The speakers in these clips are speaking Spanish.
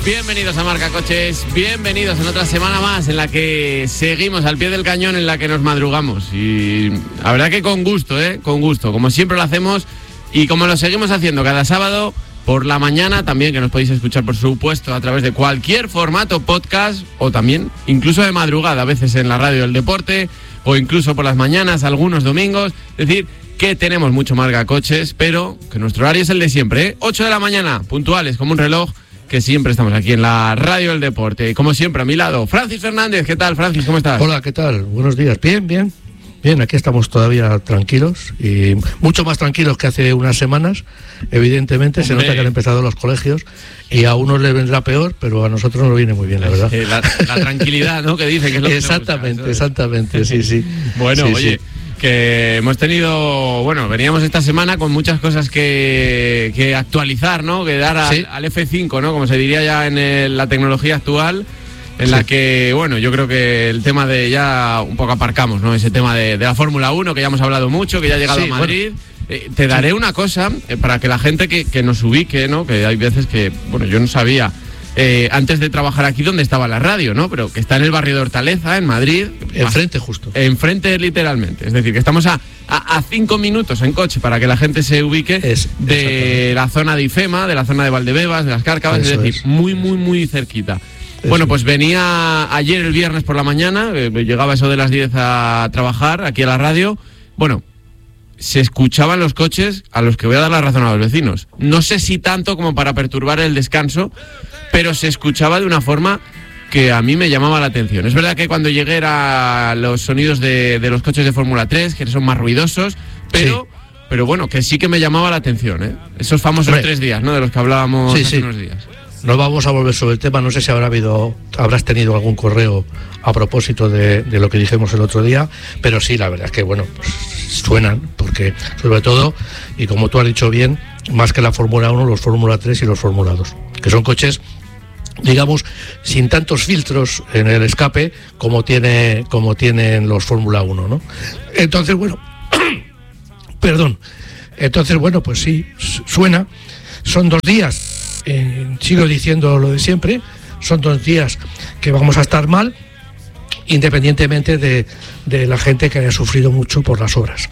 Bienvenidos a Marca Coches, bienvenidos en otra semana más en la que seguimos al pie del cañón, en la que nos madrugamos. Y la verdad que con gusto, como siempre lo hacemos y como lo seguimos haciendo cada sábado por la mañana también, que nos podéis escuchar por supuesto a través de cualquier formato podcast o también incluso de madrugada, a veces en la radio del deporte o incluso por las mañanas, algunos domingos. Es decir, que tenemos mucho Marca Coches, pero que nuestro horario es el de siempre, 8 de la mañana, puntuales como un reloj, que siempre estamos aquí en la radio del deporte. Como siempre, a mi lado, Francis Fernández. ¿Qué tal, Francis? ¿Cómo estás? Hola, ¿qué tal? Buenos días. Bien, aquí estamos todavía tranquilos y mucho más tranquilos que hace unas semanas. Evidentemente, se nota que han empezado los colegios y a unos les vendrá peor, pero a nosotros nos viene muy bien, la verdad. La tranquilidad, ¿no? Que dice que es lo que Exactamente, sí. Bueno, sí, oye, que hemos tenido, veníamos esta semana con muchas cosas que actualizar, ¿no? Que dar al F5, ¿no? Como se diría ya en la tecnología actual, en la que, yo creo que el tema de ya un poco aparcamos, ¿no? Ese tema de la Fórmula 1, que ya hemos hablado mucho, que ya ha llegado a Madrid. Te daré una cosa para que la gente que nos ubique, ¿no? Que hay veces que, yo no sabía antes de trabajar aquí dónde estaba la radio, ¿no? Pero que está en el barrio de Hortaleza, en Madrid. Enfrente justo. Enfrente literalmente. Es decir, que estamos a 5 minutos en coche para que la gente se ubique de la zona de IFEMA, de la zona de Valdebebas, de las Cárcavas, es decir, muy cerquita. Bueno, pues venía ayer el viernes por la mañana, llegaba eso de las 10 a trabajar aquí a la radio. Se escuchaban los coches a los que voy a dar la razón a los vecinos. No sé si tanto como para perturbar el descanso, pero se escuchaba de una forma que a mí me llamaba la atención. Es verdad que cuando llegué eran los sonidos de los coches de Fórmula 3, que son más ruidosos, pero que sí que me llamaba la atención, ¿eh? Esos famosos 3 días, ¿no? De los que hablábamos hace unos días. No vamos a volver sobre el tema, no sé si habrás tenido algún correo a propósito de lo que dijimos el otro día, pero sí, la verdad es que, suenan, porque sobre todo, y como tú has dicho bien, más que la Fórmula 1, los Fórmula 3 y los Fórmula 2, que son coches, digamos, sin tantos filtros en el escape como tienen los Fórmula 1, ¿no? Entonces, pues sí, suena, son 2 días. Sigo diciendo lo de siempre, son 2 días que vamos a estar mal, independientemente de la gente que haya sufrido mucho por las obras.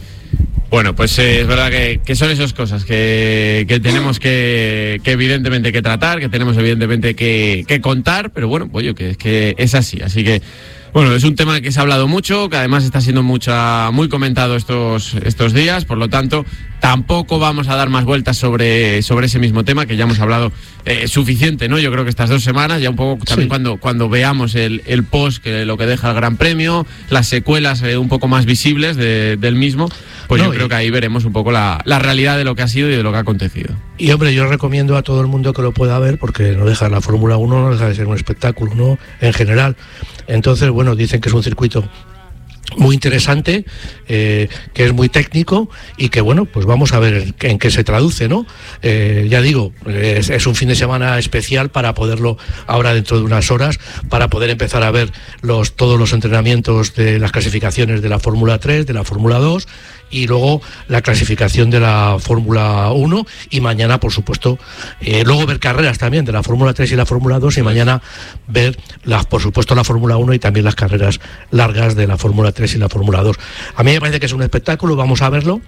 Pues es verdad que son esas cosas que tenemos que evidentemente que tratar, que tenemos evidentemente que contar, pero que es así que es un tema que se ha hablado mucho, que además está siendo muy comentado estos días, por lo tanto tampoco vamos a dar más vueltas sobre ese mismo tema, que ya hemos hablado suficiente, ¿no? Yo creo que estas 2 semanas, ya un poco también cuando veamos el post, que lo que deja el Gran Premio, las secuelas un poco más visibles del mismo, yo creo que ahí veremos un poco la realidad de lo que ha sido y de lo que ha acontecido. Y yo recomiendo a todo el mundo que lo pueda ver, porque la Fórmula 1 no deja de ser un espectáculo, ¿no? En general. Entonces, dicen que es un circuito muy interesante, que es muy técnico y que pues vamos a ver en qué se traduce, ¿no? Ya digo, es un fin de semana especial para poderlo, ahora dentro de unas horas, para poder empezar a ver todos los entrenamientos de las clasificaciones de la Fórmula 3, de la Fórmula 2 y luego la clasificación de la Fórmula 1 y mañana, por supuesto, luego ver carreras también de la Fórmula 3 y la Fórmula 2 y mañana ver, por supuesto, la Fórmula 1 y también las carreras largas de la Fórmula 3 y la Fórmula 2. A mí me parece que es un espectáculo, vamos a verlo.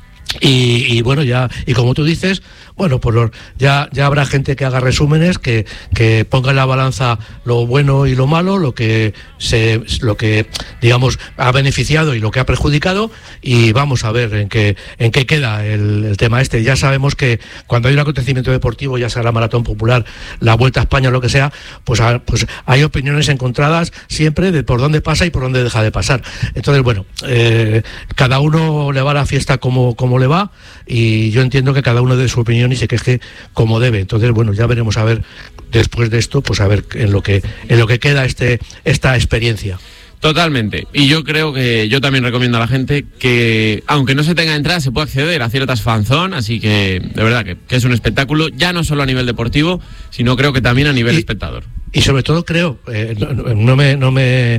Y como tú dices, ya habrá gente que haga resúmenes, que ponga en la balanza lo bueno y lo malo, lo que digamos ha beneficiado y lo que ha perjudicado, y vamos a ver en qué queda el tema este. Ya sabemos que cuando hay un acontecimiento deportivo, ya sea la maratón popular, la Vuelta a España, lo que sea, pues hay opiniones encontradas siempre de por dónde pasa y por dónde deja de pasar. Entonces, cada uno le va a la fiesta como le va, y yo entiendo que cada uno dé su opinión y se queje como debe. Entonces, ya veremos a ver después de esto, pues a ver en lo que queda esta experiencia. Totalmente. Y yo creo que yo también recomiendo a la gente que, aunque no se tenga entrada, se puede acceder a ciertas fanzone, así que de verdad que es un espectáculo, ya no solo a nivel deportivo, sino creo que también a nivel espectador. Y sobre todo creo,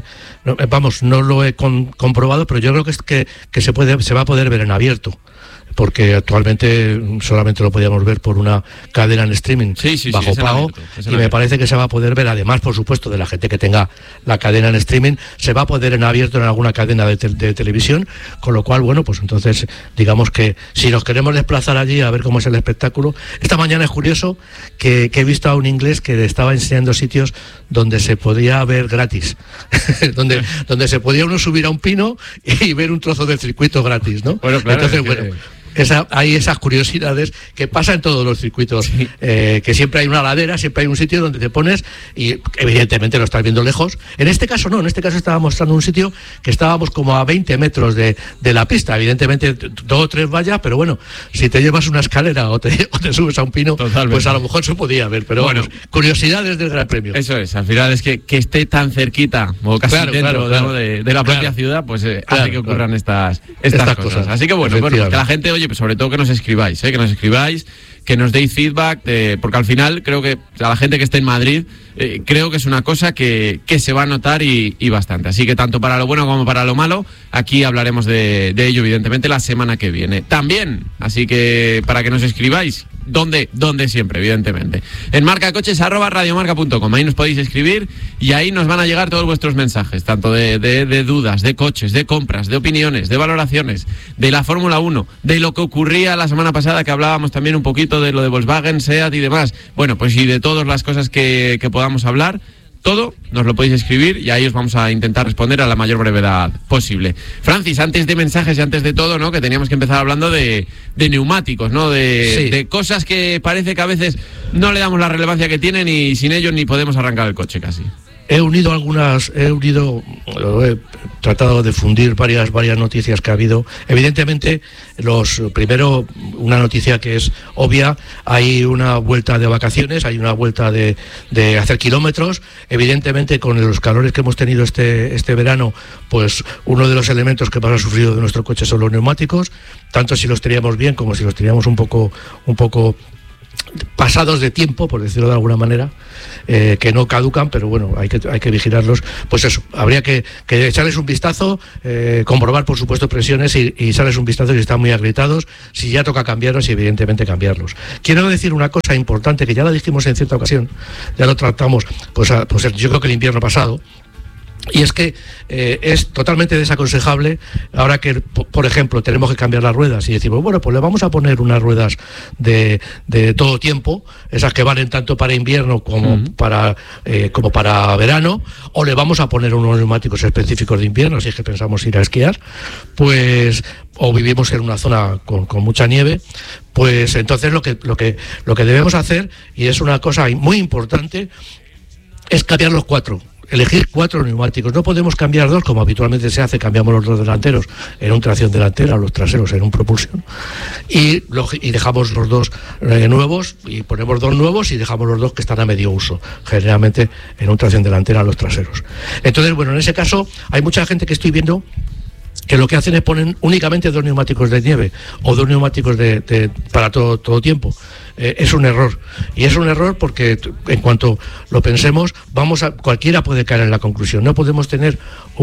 no lo he comprobado, pero yo creo que se va a poder ver en abierto. porque actualmente solamente lo podíamos ver por una cadena en streaming bajo pago, y me parece que se va a poder ver, además, por supuesto, de la gente que tenga la cadena en streaming, se va a poder en abierto en alguna cadena de televisión, con lo cual, bueno, pues entonces, digamos que si nos queremos desplazar allí a ver cómo es el espectáculo. Esta mañana es curioso que he visto a un inglés que le estaba enseñando sitios donde se podía ver gratis, donde se podía uno subir a un pino y ver un trozo del circuito gratis, ¿no? Bueno, claro, entonces, bueno, hay esas curiosidades que pasan en todos los circuitos, que siempre hay una ladera, siempre hay un sitio donde te pones y evidentemente lo estás viendo lejos. En este caso no, en este caso estaba mostrando un sitio que estábamos como a 20 metros de la pista, evidentemente 2 o 3 vallas, pero bueno, si te llevas una escalera o te subes a un pino, totalmente, pues a lo mejor se podía ver, pero bueno, curiosidades del Gran Premio. Eso es, al final es que esté tan cerquita, o casi dentro de la propia ciudad, pues hace que ocurran estas cosas. Así que bueno, pues que la gente, oye, pues sobre todo que nos escribáis, que nos deis feedback, porque al final creo que a la gente que esté en Madrid, creo que es una cosa que se va a notar y bastante. Así que tanto para lo bueno como para lo malo, aquí hablaremos de ello, evidentemente, la semana que viene. También, así que para que nos escribáis, ¿dónde siempre, evidentemente? En marcacoches@radiomarca.com, ahí nos podéis escribir y ahí nos van a llegar todos vuestros mensajes, tanto de dudas, de coches, de compras, de opiniones, de valoraciones, de la Fórmula 1, de lo que ocurría la semana pasada, que hablábamos también un poquito de lo de Volkswagen, SEAT y demás. Bueno, pues y de todas las cosas que podamos hablar, todo nos lo podéis escribir y ahí os vamos a intentar responder a la mayor brevedad posible. Francis, antes de mensajes y antes de todo, ¿no?, que teníamos que empezar hablando de neumáticos, ¿no?, de cosas que parece que a veces no le damos la relevancia que tienen y sin ellos ni podemos arrancar el coche casi. He tratado de fundir varias noticias que ha habido. Evidentemente, primero, una noticia que es obvia: hay una vuelta de vacaciones, hay una vuelta de hacer kilómetros. Evidentemente, con los calores que hemos tenido este verano, pues uno de los elementos que más ha sufrido de nuestro coche son los neumáticos, tanto si los teníamos bien como si los teníamos un poco pasados de tiempo, por decirlo de alguna manera, que no caducan, pero bueno, hay que vigilarlos. Pues eso, habría que echarles un vistazo, comprobar, por supuesto, presiones y echarles un vistazo si están muy agrietados, si ya toca cambiarlos y evidentemente cambiarlos. Quiero decir una cosa importante que ya la dijimos en cierta ocasión, ya lo tratamos, pues yo creo que el invierno pasado. Y es que es totalmente desaconsejable, ahora que, por ejemplo, tenemos que cambiar las ruedas y decimos, bueno, pues le vamos a poner unas ruedas de todo tiempo, esas que valen tanto para invierno como para verano, o le vamos a poner unos neumáticos específicos de invierno, si es que pensamos ir a esquiar, pues, o vivimos en una zona con mucha nieve, pues entonces lo que debemos hacer, y es una cosa muy importante, es cambiar los 4. Elegir 4 neumáticos. No podemos cambiar 2 como habitualmente se hace. Cambiamos los 2 delanteros en un tracción delantera, los traseros en un propulsión, y dejamos los 2 nuevos, y ponemos 2 nuevos y dejamos los 2 que están a medio uso, generalmente en un tracción delantera, los traseros. Entonces, bueno, en ese caso hay mucha gente que estoy viendo que lo que hacen es poner únicamente 2 neumáticos de nieve o 2 neumáticos para todo tiempo. Es un error, y es un error porque en cuanto lo pensemos, cualquiera puede caer en la conclusión. No podemos tener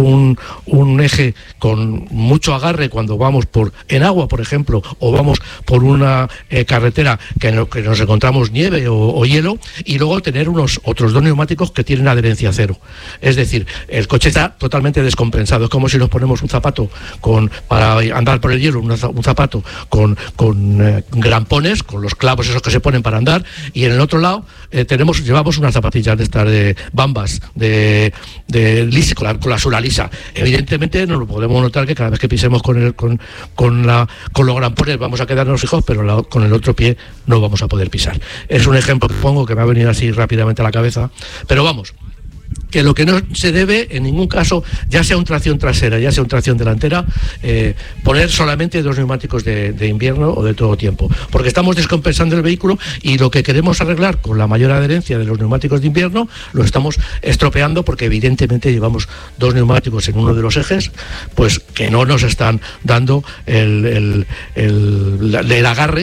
un eje con mucho agarre cuando vamos en agua, por ejemplo, o vamos por una carretera que nos encontramos nieve o hielo, y luego tener otros 2 neumáticos que tienen adherencia cero. Es decir, el coche está totalmente descompensado. Es como si nos ponemos un zapato para andar por el hielo, un zapato con grampones, con los clavos esos que se ponen para andar, y en el otro lado llevamos unas zapatillas de estas de bambas, de lisa, con la suela lisa. Evidentemente no lo podemos notar, que cada vez que pisemos con los grampones vamos a quedarnos fijos, pero con el otro pie no vamos a poder pisar. Es un ejemplo que pongo, que me ha venido así rápidamente a la cabeza, pero vamos, que lo que no se debe en ningún caso, ya sea un tracción trasera, ya sea un tracción delantera, poner solamente 2 neumáticos de invierno o de todo tiempo, porque estamos descompensando el vehículo, y lo que queremos arreglar con la mayor adherencia de los neumáticos de invierno lo estamos estropeando, porque evidentemente llevamos 2 neumáticos en uno de los ejes, pues que no nos están dando el agarre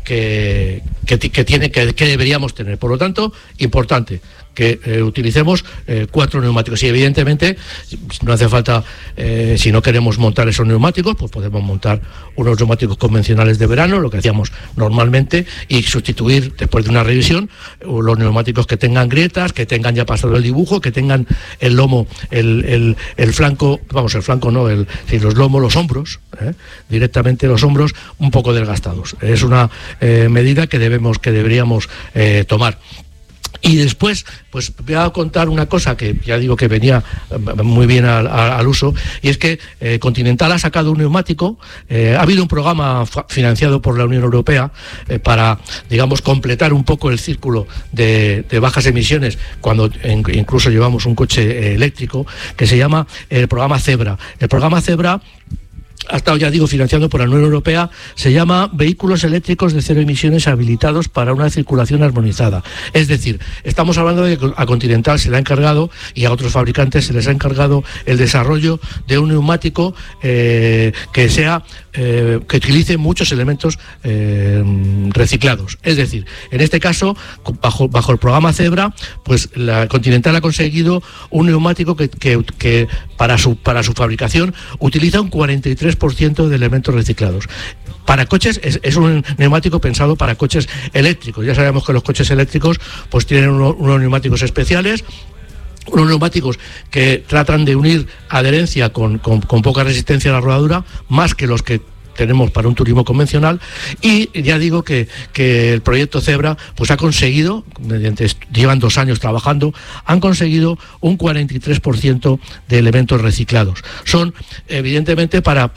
que deberíamos tener. Por lo tanto, importante que utilicemos 4 neumáticos, y evidentemente no hace falta, si no queremos montar esos neumáticos, pues podemos montar unos neumáticos convencionales de verano, lo que hacíamos normalmente, y sustituir después de una revisión los neumáticos que tengan grietas, que tengan ya pasado el dibujo, que tengan el lomo, el flanco, los lomos, los hombros, directamente los hombros un poco desgastados. Es una medida que deberíamos tomar. Y después, pues voy a contar una cosa que ya digo que venía muy bien al uso, y es que Continental ha sacado un neumático. Ha habido un programa financiado por la Unión Europea para, digamos, completar un poco el círculo de bajas emisiones cuando incluso llevamos un coche eléctrico, que se llama el programa Zebra. El programa Zebra ha estado, ya digo, financiado por la Unión Europea. Se llama Vehículos Eléctricos de Cero Emisiones habilitados para una circulación armonizada. Es decir, estamos hablando de que a Continental se le ha encargado, y a otros fabricantes se les ha encargado, el desarrollo de un neumático que utilice muchos elementos reciclados. Es decir, en este caso, bajo el programa Zebra, pues la Continental ha conseguido un neumático que para su fabricación utiliza un 43% de elementos reciclados. Para coches es un neumático pensado para coches eléctricos. Ya sabemos que los coches eléctricos pues tienen unos neumáticos especiales, unos neumáticos que tratan de unir adherencia con poca resistencia a la rodadura, más que los que tenemos para un turismo convencional. Y ya digo que el proyecto Zebra pues ha conseguido, llevan 2 años trabajando, han conseguido un 43% de elementos reciclados. Son, evidentemente, para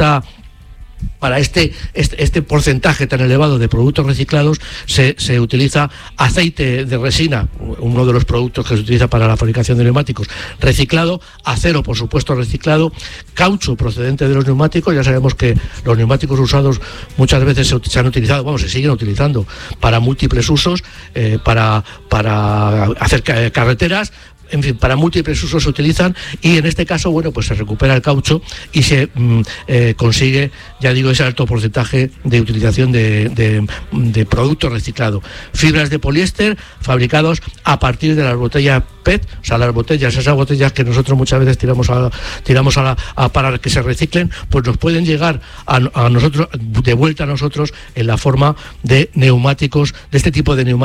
este porcentaje tan elevado de productos reciclados se utiliza aceite de resina, uno de los productos que se utiliza para la fabricación de neumáticos, reciclado, acero, por supuesto, reciclado, caucho procedente de los neumáticos. Ya sabemos que los neumáticos usados muchas veces se han utilizado, se siguen utilizando para múltiples usos, para hacer carreteras. En fin, para múltiples usos se utilizan, y en este caso, bueno, pues se recupera el caucho y se consigue, ya digo, ese alto porcentaje de utilización de producto reciclado. Fibras de poliéster fabricados a partir de las botellas PET, o sea, esas botellas que nosotros muchas veces tiramos para que se reciclen, pues nos pueden llegar a nosotros, de vuelta a nosotros, en la forma de neumáticos, de este tipo de neumáticos